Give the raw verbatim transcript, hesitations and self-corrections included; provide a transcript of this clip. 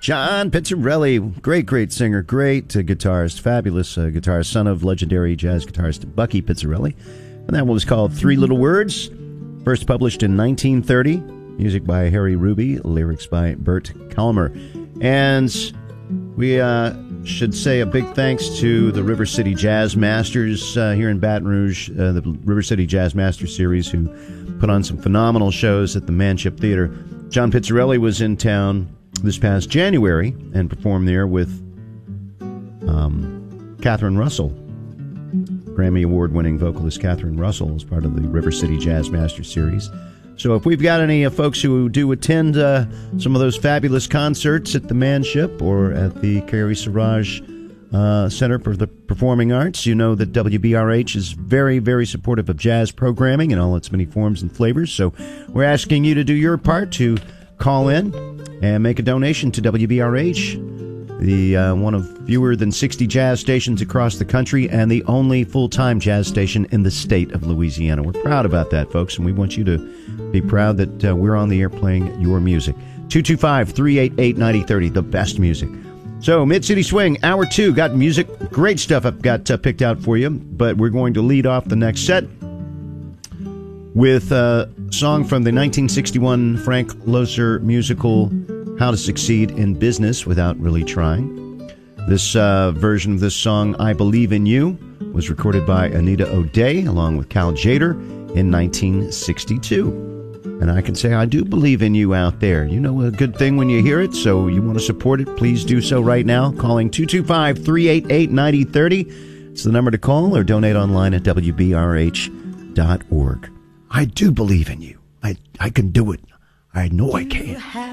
John Pizzarelli, great, great singer, great uh, guitarist, fabulous uh, guitarist, son of legendary jazz guitarist Bucky Pizzarelli. And that one was called Three Little Words, first published in nineteen thirty. Music by Harry Ruby, lyrics by Bert Kalmer. And we uh, should say a big thanks to the River City Jazz Masters uh, here in Baton Rouge, uh, the River City Jazz Masters series, who put on some phenomenal shows at the Manship Theater. John Pizzarelli was in town this past January and performed there with um, Catherine Russell. Grammy Award-winning vocalist Catherine Russell as part of the River City Jazz Masters series. So if we've got any uh, folks who do attend uh, some of those fabulous concerts at the Manship or at the Carrie Siraj uh, Center for the Performing Arts, you know that W B R H is very, very supportive of jazz programming in all its many forms and flavors. So we're asking you to do your part to call in and make a donation to W B R H, the uh, one of fewer than sixty jazz stations across the country and the only full-time jazz station in the state of Louisiana. We're proud about that, folks, and we want you to be proud that uh, we're on the air playing your music. two two five, three eight eight, nine zero three zero, the best music. So, Mid-City Swing, hour two, got music, great stuff I've got uh, picked out for you, but we're going to lead off the next set with a song from the nineteen sixty-one Frank Loesser musical, How to Succeed in Business Without Really Trying. This uh, version of this song, I Believe in You, was recorded by Anita O'Day along with Cal Tjader in nineteen sixty-two. And I can say I do believe in you out there. You know a good thing when you hear it, so you want to support it, please do so right now. Calling two two five, three eight eight, nine zero three zero. It's the number to call, or donate online at W B R H dot org. I do believe in you. I, I can do it. I know I can.